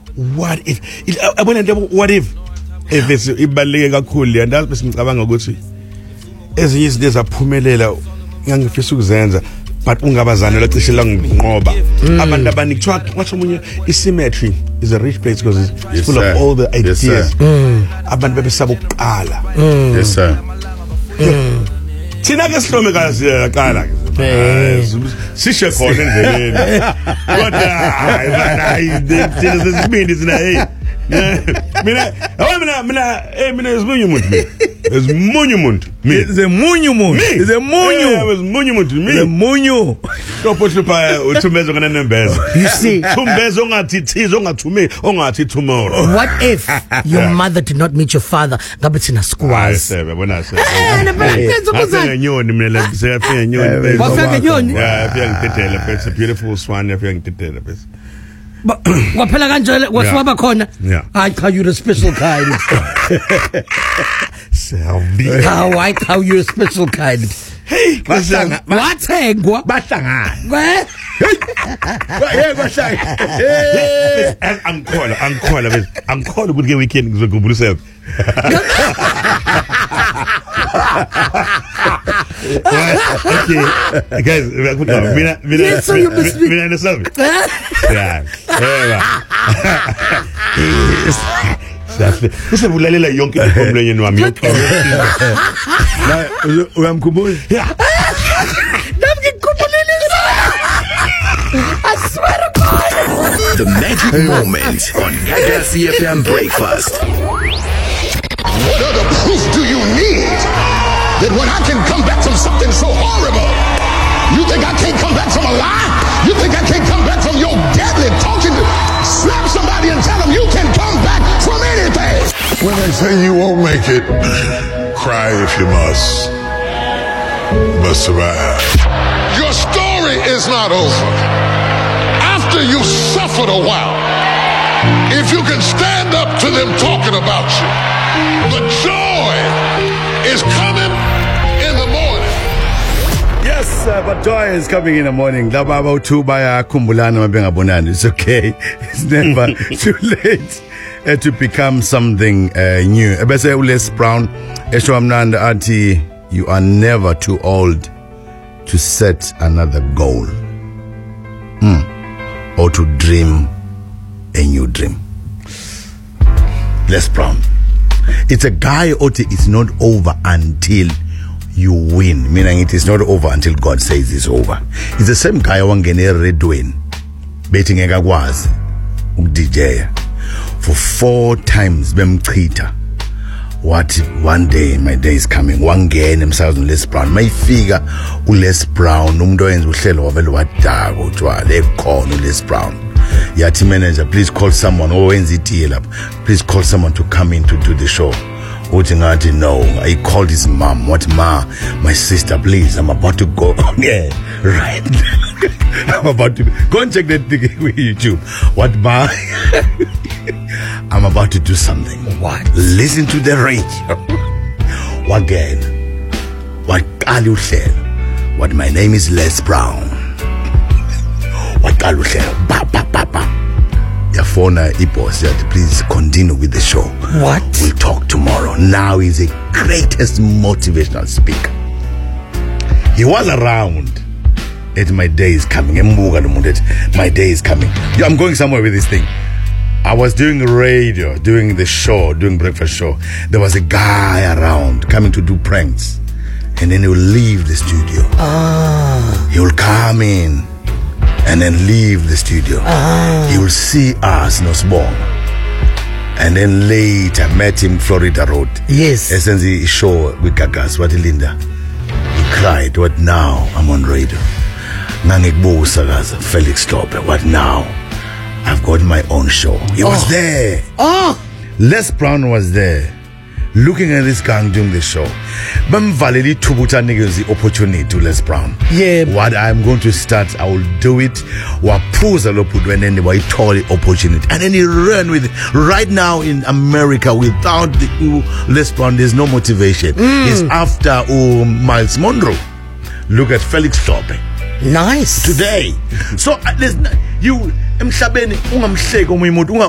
what if what if ibaleke kakhulu yandazi bese ngicabanga ukuthi ezinye izinto ezaphumelela ngangifisa ukuzenza but ungabazana lacishe la nginqoba abantu abaningi watch omunye isymmetry is a rich place because it's full of all the ideas abantu bebesaba ukuqala yes sir thina ke sihlome qala sishe khona endleleni kodwa hayi thina sesibindi sina hey mina isimunyu umuntu isimunyu umuntu Topohlupa uthumbezo kana nembezo. You see, Thumbezo ongathi thizo ongathumi ongathi tomorrow. What if your mother did not meet your father? Ngabe thina sikwazi. Bona se. Afika nyoni mina sefika nyoni. Wafika nyoni? Yeah, afika ngitethela, it's a beautiful swan afika ngitethela bese. Waphela kanjalo waswaba khona. I call you the special kind. Selby. How I call you a special kind. Hey, wathengwa bahlangana. angikhola ukuthi ke weekend ngizokhumbula self. Okay, guys, mina neself. Usebulalela yonke imphumlweni wami uyamkhumbula I swear to God. The magic moment on Gagasi FM Breakfast. What other proof do you need that when I can come back from something so horrible, you think I can't come back from a lie? You think I can't come back from your deadly talking to slap somebody and tell them you can come back from anything? When they say you won't make it, cry if you must, but survive. Your story is not over. After you suffered a while, if you can stand up to them talking about you, the joy is coming in the morning. Yes, but joy is coming in the morning. Lababa utu baya kumbulana mabenga bonani. It's okay. It's never too late to become something new. Ebese Les Brown, Esho Amnanda Auntie, you are never too old to set another goal. Or to dream a new dream. Les Brown. It's a guy oti it's not over until you win. Meaning it is not over until God says it's over. It's the same guy wangene Redwayne betting egakwazi ukudj for 4 times bemchitha. What one day my day is coming. Wangene emsakazweni Les Brown. Mayifika uLes Brown umuntu oyenza uhlelo wavele wadaka utshwala ekhona uLes Brown. Yathi manager, please call someone owenza itiye lapha. Please call someone to come in to do the show. Uthi ngathi no. I called his mom. What ma? My sister, please. I'm about to go. Yeah, right. I'm about to go and check that thing with YouTube. What ma? I'm about to do something. What? Listen to the radio. Again. What Kalushel? What my name is Les Brown. What Kalushel? Ba ba ba ba. Your phone boss said, please continue with the show. What? We'll talk tomorrow. Now he's the greatest motivational speaker. He was around. My day is coming. My day is coming. I'm going somewhere with this thing. I was doing radio, doing the show, doing breakfast show. There was a guy around coming to do pranks. And then he will leave the studio. He will come in and then leave the studio. He will see us in Osborne. And then later met him Florida Road. Yes. Essentially show with Gagas, what Linda. He cried, what now? I'm on radio. Nangikbu Sagaza, Felix Tope, what now? I've got my own show. He was there. Les Brown was there. Looking at this gang doing the show. Bamvaleli tubuta the opportunity to Les Brown. Yeah. What I'm going to start, I will do it. Wapuza lopudwe and then he told the opportunity. And then he ran with it. Right now in America, without the Les Brown, there's no motivation. It's after Miles Monroe. Look at Felix Tope. Nice. Today. So there's you emhlabeni ungamhleki omunye umuntu